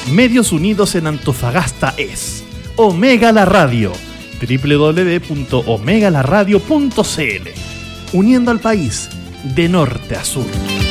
Medios Unidos en Antofagasta es Omega la Radio, www.omegalaradio.cl, uniendo al país de norte a sur.